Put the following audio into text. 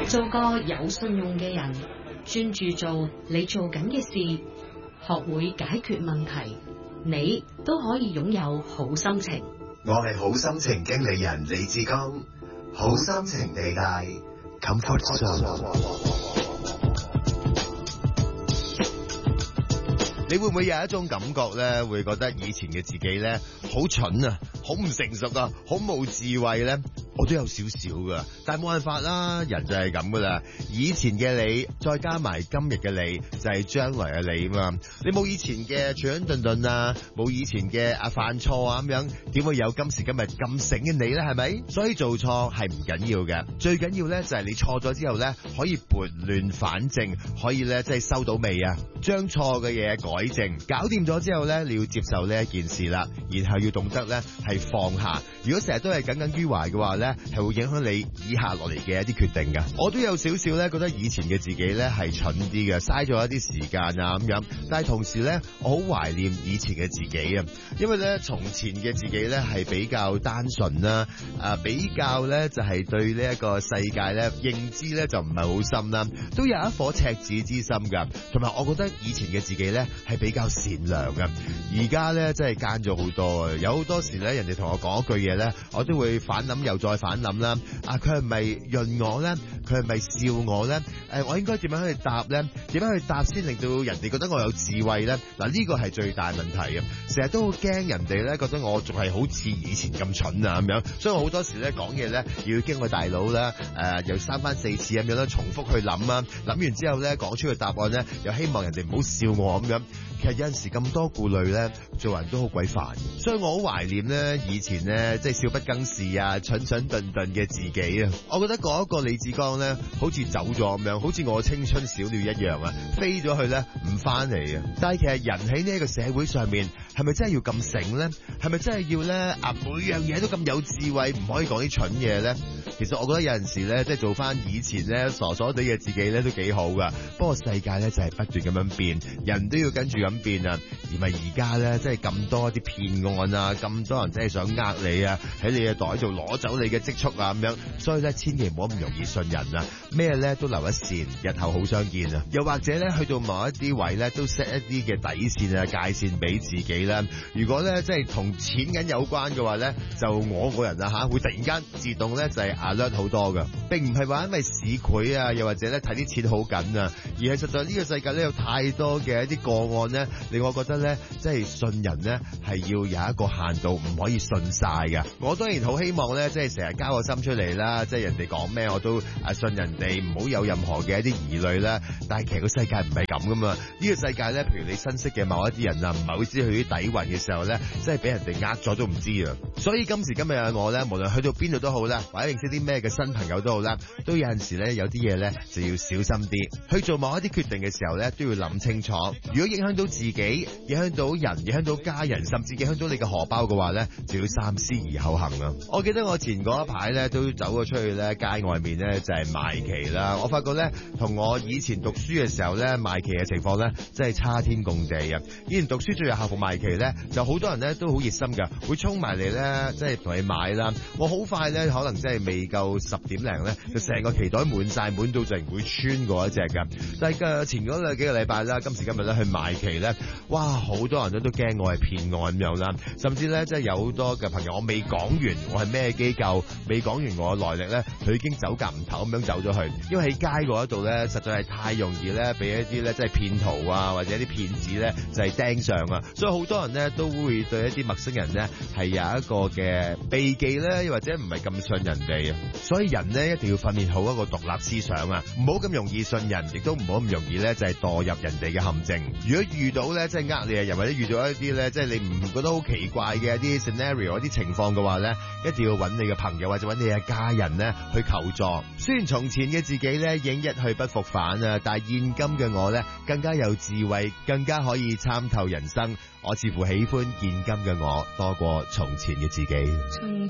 做個有信用嘅人，專注做你做緊嘅事，學會解決問題，你都可以擁有好心情。 我係好心情經理人李志剛，好心情地帶 Comfort Zone。 你會唔會有一種感覺咧？會覺得以前嘅自己咧好蠢啊，好唔成熟啊，好冇智慧咧？我都有少少噶，但係冇辦法啦，人就係咁噶啦。以前嘅你，再加埋今日嘅你，就係將來嘅你嘛。你冇以前嘅蠢頓頓啊，冇以前嘅犯錯啊咁樣，點會有今時今日咁醒嘅你咧？係咪？所以做錯係唔緊要嘅，最緊要咧就係你錯咗之後咧，可以撥亂反正，可以咧即係收到尾啊，將錯嘅嘢改正，搞掂咗之後咧，你要接受呢一件事啦，然後要懂得咧係放下。如果成日都係耿耿於懷嘅話咧，係會影響你以下落嚟嘅一啲決定㗎。我都有少少咧覺得以前嘅自己咧係蠢啲嘅，嘥咗一啲時間啊咁樣。但係同時咧，我好懷念以前嘅自己啊，因為咧從前嘅自己咧係比較單純啦，比較咧就係對呢一個世界咧認知咧就唔係好深啦，都有一顆赤子之心㗎。同埋我覺得以前嘅自己咧係比較善良㗎。而家咧真係奸咗好多啊！有好多時咧，人哋同我講一句嘢咧，我都會反諗又再反諗啦。佢係咪潤我咧？佢係咪笑我咧？我應該點樣去答咧？點樣去答先令到人哋覺得我有智慧咧？嗱，呢個係最大問題嘅。成日都好驚人哋咧覺得我仲係好似以前咁蠢啊咁樣，所以我好多時咧講嘢咧要經過大腦啦，又三番四次咁樣咧重複去諗啊，諗完之後咧講出個答案咧，又希望人哋唔好笑我咁樣。其實有陣時咁多顧慮咧，做人都好鬼煩，所以我好懷念咧以前咧即係少不更事啊，蠢蠢頓頓嘅自己啊！我覺得嗰一個李志剛咧，好似走咗咁樣，好似我青春小鳥一樣啊，飛咗去咧唔翻嚟啊！但係其實人喺呢一個社會上面，係咪真係要咁醒咧？係咪真係要咧每樣嘢都咁有智慧，唔可以講啲蠢嘢咧？其實我覺得有陣時咧，即係做翻以前咧傻傻地嘅自己咧都幾好噶。不過世界咧就係不斷咁樣變，人都要跟住咁變啊！而咪而家咧，即係咁多啲騙案啊，咁多人真係想呃你啊，喺你嘅袋度攞走你嘅積蓄啊咁樣。所以咧，千祈唔好咁容易信人啊！咩咧都留一線，日後好相見啊！又或者咧，去到某一啲位咧，都 set 一啲嘅底線啊、界線俾自己啦。如果咧即係同錢銀有關嘅話咧，就我個人啊會突然間自動咧就係alert好多噶，並唔係話因為市儈啊，又或者咧睇啲錢好緊啊，而係實在呢個世界咧有太多嘅一啲個案咧，令我覺得咧即係信人咧係要有一個限度，唔可以信晒㗎。我當然好希望咧，即係成日交個心出嚟啦，即係人哋講咩我都信人哋，唔好有任何嘅一啲疑慮啦。但係其實個世界唔係咁噶嘛，呢個世界咧，譬如你新識嘅某一啲人啊，唔係好知佢啲底蘊嘅時候咧，即係俾人哋呃咗都唔知啊。所以今時今日嘅我咧，無論去到邊度都好啦，或者認識啲咩嘅新朋友都好啦，都有陣時咧有啲嘢咧就要小心啲，去做某一啲決定嘅時候咧都要諗清楚。如果影響到自己、影響到人、影響到家人，甚至影響到你嘅荷包嘅話咧，就要三思而後行啊！我記得我前嗰一排咧都走咗出去咧街外面咧就係賣旗啦。我發覺咧同我以前讀書嘅時候咧賣旗嘅情況咧真係差天共地啊！以前讀書最有校服賣旗咧，就好多人咧都好熱心㗎，會衝埋嚟咧即係同你買啦。我好快咧可能真係未夠10點零咧，就成個旗袋滿晒，滿到淨會穿過一隻㗎。但係前嗰幾個禮拜啦，今時今日咧去賣旗咧，哇！好多人都驚我係騙案咁樣啦，甚至咧即係有好多嘅朋友，我未講完我係咩機構，未講完我嘅來歷咧，佢已經走夾唔唞咁樣走咗去，因為喺街嗰度咧，實在係太容易咧俾一啲咧即係騙徒啊或者啲騙子咧就係盯上啊，所以好多人咧都會對一啲陌生人咧係有一個嘅避忌咧，又或者唔係咁信人哋啊，所以人咧一定要訓練好一個獨立思想啊，唔好咁容易信人，亦都唔好咁容易咧就係墮入人哋嘅陷阱。如果遇到咧即係呃你嘅人，或者遇到一啲咧即係你唔覺得好奇怪嘅一啲 scenario 一啲情況嘅話咧，一定要揾你嘅朋友或者揾你嘅家人咧去求助。雖然從前嘅自己咧已經一去不復返啊，但係現今嘅我咧更加有智慧，更加可以參透人生。我似乎喜歡現今嘅我多過從前嘅自己。